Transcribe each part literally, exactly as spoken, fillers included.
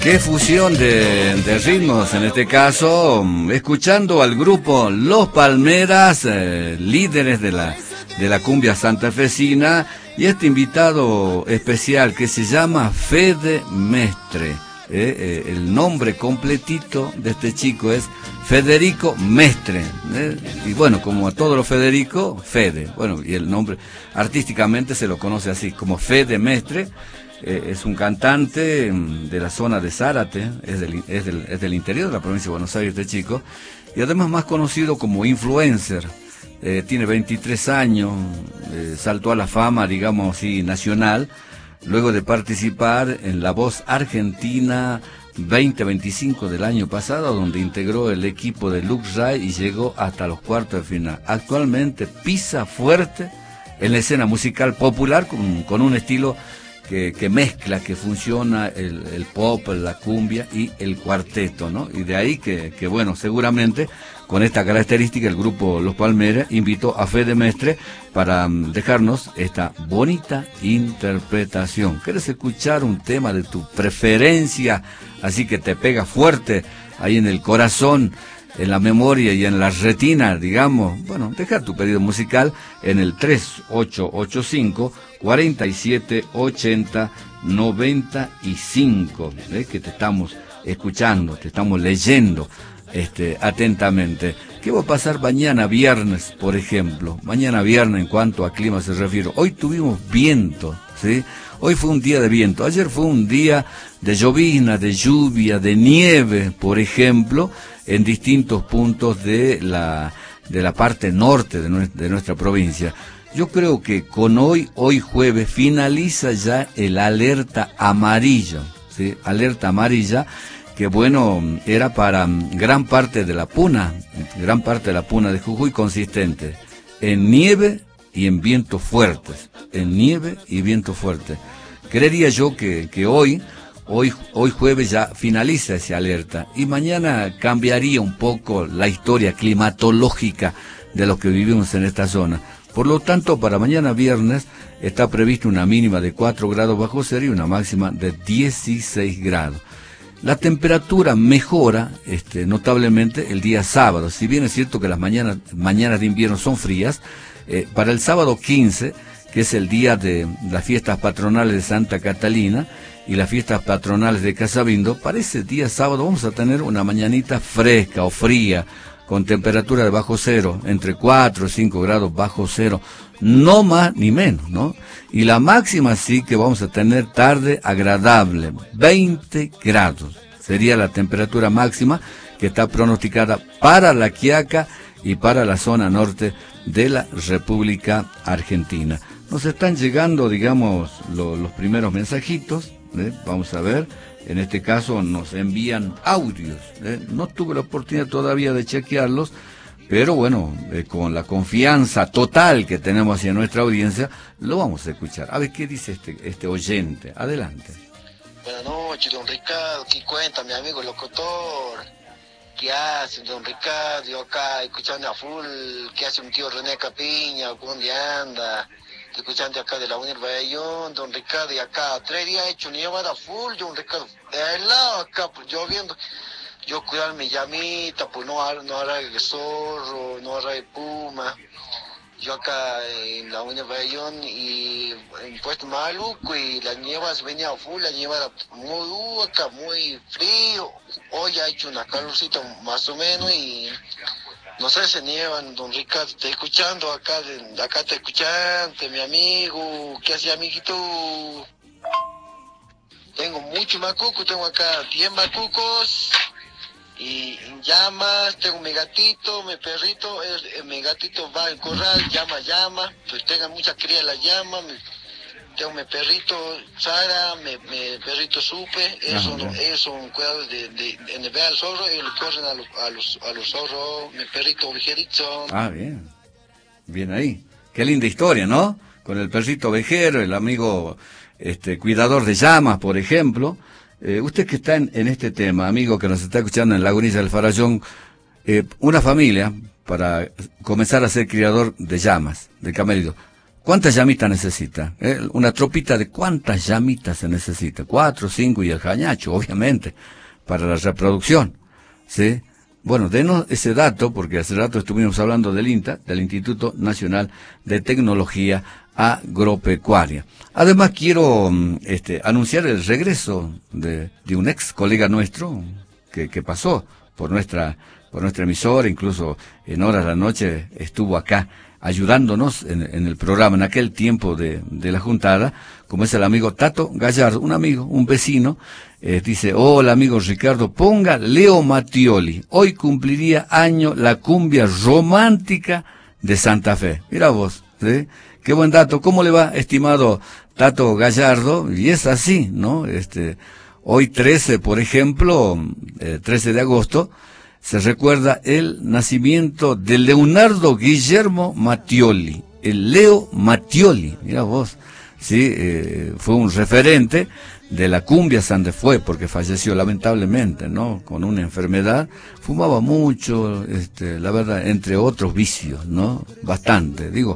Qué fusión de, de ritmos, en este caso, escuchando al grupo Los Palmeras, eh, líderes de la, de la cumbia santafesina, y este invitado especial que se llama Fede Mestre. Eh, eh, el nombre completito de este chico es Federico Mestre, eh, y bueno, como a todos los Federico, Fede, bueno, y el nombre artísticamente se lo conoce así, como Fede Mestre. Eh, es un cantante de la zona de Zárate, es del, es, del, es del interior de la provincia de Buenos Aires este chico, y además más conocido como influencer. Eh, tiene veintitrés años, eh, saltó a la fama, digamos así, nacional, luego de participar en La Voz Argentina veinte veinticinco del año pasado, donde integró el equipo de Luxray y llegó hasta los cuartos de final. Actualmente pisa fuerte en la escena musical popular con, con un estilo Que, que mezcla, que funciona el, el pop, la cumbia y el cuarteto, ¿no? Y de ahí que, que, bueno, seguramente con esta característica el grupo Los Palmeras invitó a Fede Mestre para um, dejarnos esta bonita interpretación. ¿Quieres escuchar un tema de tu preferencia, así que te pega fuerte ahí en el corazón, en la memoria y en la retina, digamos? Bueno, deja tu pedido musical en el tres ocho ocho cinco, cuatro siete ocho cero, nueve cinco, ¿eh? Que te estamos escuchando, te estamos leyendo este, atentamente. ¿Qué va a pasar mañana viernes, por ejemplo? Mañana viernes, en cuanto a clima se refiere, hoy tuvimos viento, ¿sí? Hoy fue un día de viento, ayer fue un día de llovizna, de lluvia, de nieve, por ejemplo, en distintos puntos de la, de la parte norte de nuestra, de nuestra provincia. Yo creo que con hoy, hoy jueves, finaliza ya el alerta amarilla, ¿sí? Alerta amarilla, que bueno, era para gran parte de la puna, gran parte de la puna de Jujuy, consistente en nieve y en vientos fuertes, en nieve y vientos fuertes. Creería yo que, que hoy, hoy, hoy jueves ya finaliza esa alerta, y mañana cambiaría un poco la historia climatológica de lo que vivimos en esta zona. Por lo tanto, para mañana viernes está prevista una mínima de cuatro grados bajo cero y una máxima de dieciséis grados. La temperatura mejora este, notablemente el día sábado. Si bien es cierto que las mañanas, mañanas de invierno son frías, eh, para el sábado quince, que es el día de las fiestas patronales de Santa Catalina y las fiestas patronales de Casabindo, para ese día sábado vamos a tener una mañanita fresca o fría, con temperatura de bajo cero, entre cuatro o cinco grados bajo cero, no más ni menos, ¿no? Y la máxima sí que vamos a tener tarde agradable, veinte grados, sería la temperatura máxima que está pronosticada para La Quiaca y para la zona norte de la República Argentina. Nos están llegando, digamos, lo, los primeros mensajitos, ¿eh? Vamos a ver. En este caso nos envían audios, ¿eh? No tuve la oportunidad todavía de chequearlos, pero bueno, eh, con la confianza total que tenemos hacia nuestra audiencia, lo vamos a escuchar. A ver qué dice este, este oyente. Adelante. Buenas noches, don Ricardo. ¿Qué cuenta, mi amigo locutor? ¿Qué hace, don Ricardo? Yo acá escuchando a full. ¿Qué hace un tío René Capiña? ¿Dónde anda? Escuchando acá de la Unión, don Ricardo, y acá tres días he hecho nievada full, don Ricardo, helado acá, pues lloviendo. Yo cuidar mi llamita, pues no, no arraigue zorro, no arraigue puma. Yo acá en la Unión y en Puesto Maluco, y la nieva se venía full, la nieva muy dura acá, muy frío. Hoy ha hecho una calorcita más o menos y no sé si nievan, don Ricardo. Estoy escuchando acá, de, acá te escuchante, mi amigo. ¿Qué hace, amiguito? Tengo muchos macucos, tengo acá diez macucos y llamas. Tengo mi gatito, mi perrito. El, mi gatito va al corral, llama, llama. Pues tenga mucha cría la llama. Mi, tengo mi perrito Sara, mi, mi perrito Supe. Ellos son, ellos son cuidados de, de, de, de ver al zorro, ellos le corren a los, a los, a los zorros. Mi perrito Ovejerito. Ah, bien. Bien ahí. Qué linda historia, ¿no? Con el perrito ovejero, el amigo este cuidador de llamas, por ejemplo. Eh, usted que está en, en este tema, amigo que nos está escuchando en Lagunilla del Farallón, eh, una familia para comenzar a ser criador de llamas, de camello. ¿Cuántas llamitas necesita? ¿Eh? Una tropita de cuántas llamitas se necesita. Cuatro, cinco y el jañacho, obviamente, para la reproducción. ¿Sí? Bueno, denos ese dato, porque hace rato estuvimos hablando del INTA, del Instituto Nacional de Tecnología Agropecuaria. Además quiero este, anunciar el regreso de, de un ex colega nuestro que, que pasó por nuestra, por nuestra emisora, incluso en horas de la noche estuvo acá ayudándonos en, en el programa, en aquel tiempo de, de la juntada, como es el amigo Tato Gallardo, un amigo, un vecino, eh, dice, hola amigo Ricardo, ponga Leo Mattioli, hoy cumpliría año la cumbia romántica de Santa Fe. Mira vos, ¿sí? Qué buen dato. ¿Cómo le va, estimado Tato Gallardo? Y es así, ¿no? Este, hoy trece, por ejemplo, eh, trece de agosto, se recuerda el nacimiento de Leonardo Guillermo Mattioli, el Leo Mattioli, mira vos, sí, eh, fue un referente de la cumbia Santa Fe, porque falleció lamentablemente, ¿no? Con una enfermedad, fumaba mucho, este, la verdad, entre otros vicios, ¿no? Bastante, digo,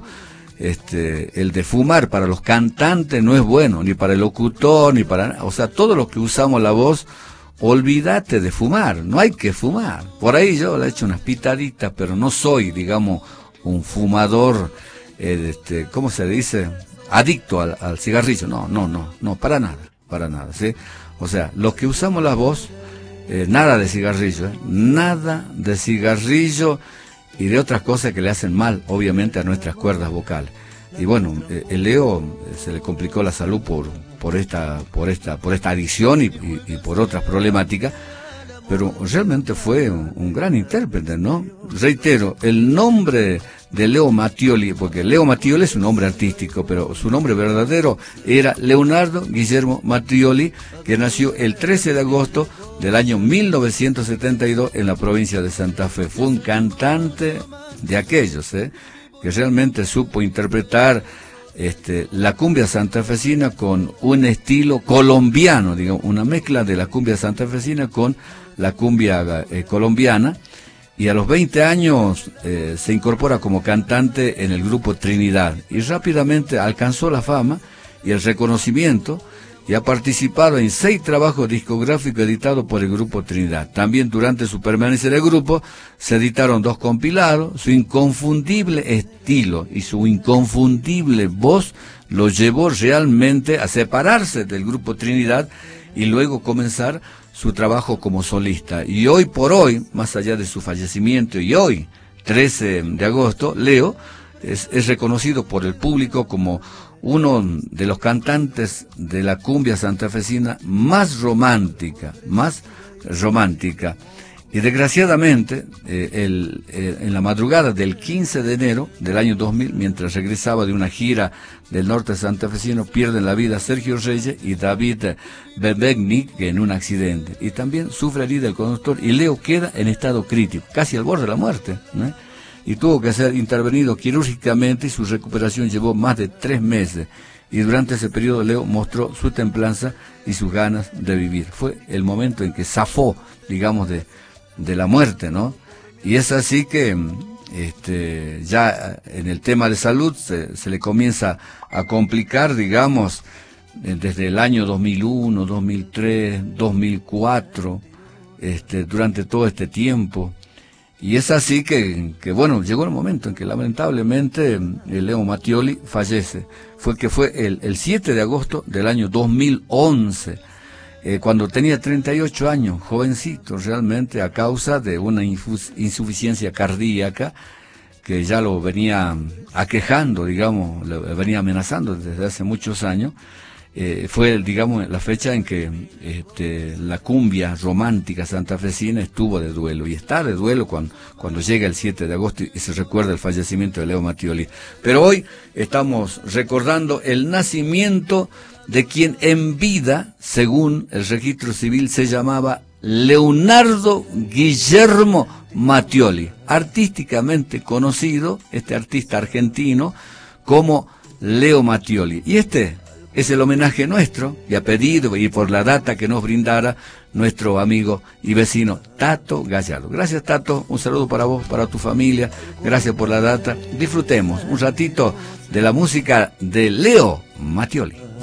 este, el de fumar para los cantantes no es bueno, ni para el locutor, ni para, o sea, todos los que usamos la voz, olvídate de fumar, no hay que fumar. Por ahí yo le he hecho unas pitaditas, pero no soy, digamos, un fumador, eh, este, ¿cómo se dice? Adicto al, al cigarrillo. No, no, no, no, para nada, para nada, ¿sí? O sea, los que usamos la voz, eh, nada de cigarrillo, ¿eh? Nada de cigarrillo y de otras cosas que le hacen mal, obviamente, a nuestras cuerdas vocales. Y bueno, eh, el Leo eh, se le complicó la salud por por esta por esta por esta adicción y, y, y por otras problemáticas, pero realmente fue un, un gran intérprete, ¿no? Reitero, el nombre de Leo Mattioli, porque Leo Mattioli es un nombre artístico, pero su nombre verdadero era Leonardo Guillermo Mattioli, que nació el trece de agosto del año mil novecientos setenta y dos en la provincia de Santa Fe. Fue un cantante de aquellos, ¿eh? que realmente supo interpretar este, la cumbia santafesina con un estilo colombiano, digamos, una mezcla de la cumbia santafesina con la cumbia eh, colombiana, y a los veinte años eh, se incorpora como cantante en el grupo Trinidad, y rápidamente alcanzó la fama y el reconocimiento, y ha participado en seis trabajos discográficos editados por el grupo Trinidad. También durante su permanencia en el grupo se editaron dos compilados. Su inconfundible estilo y su inconfundible voz lo llevó realmente a separarse del grupo Trinidad y luego comenzar su trabajo como solista. Y hoy por hoy, más allá de su fallecimiento, y hoy, trece de agosto, Leo es, es reconocido por el público como uno de los cantantes de la cumbia santafesina más romántica, más romántica. Y desgraciadamente, eh, el, eh, en la madrugada del quince de enero del año dos mil, mientras regresaba de una gira del norte santafesino, pierden la vida Sergio Reyes y David Bebegnik en un accidente. Y también sufre herida el conductor, y Leo queda en estado crítico, casi al borde de la muerte, ¿no? Y tuvo que ser intervenido quirúrgicamente, y su recuperación llevó más de tres meses. Y durante ese periodo Leo mostró su templanza y sus ganas de vivir. Fue el momento en que zafó, digamos, de, de la muerte, ¿no? Y es así que este, ya en el tema de salud se, se le comienza a complicar, digamos, desde el año dos mil uno, dos mil tres, dos mil cuatro, este, durante todo este tiempo. Y es así que, que, bueno, llegó el momento en que lamentablemente el Leo Mattioli fallece. Fue que fue el, el siete de agosto del año dos mil once, eh, cuando tenía treinta y ocho años, jovencito realmente, a causa de una infus, insuficiencia cardíaca que ya lo venía aquejando, digamos, lo venía amenazando desde hace muchos años. Eh, fue, digamos, la fecha en que este, la cumbia romántica santafesina estuvo de duelo, y está de duelo cuando, cuando llega el siete de agosto y se recuerda el fallecimiento de Leo Mattioli. Pero hoy estamos recordando el nacimiento de quien en vida, según el registro civil, se llamaba Leonardo Guillermo Mattioli, artísticamente conocido, este artista argentino, como Leo Mattioli. Y este es el homenaje nuestro, y a pedido y por la data que nos brindara nuestro amigo y vecino Tato Gallardo. Gracias, Tato, un saludo para vos, para tu familia, gracias por la data. Disfrutemos un ratito de la música de Leo Mattioli.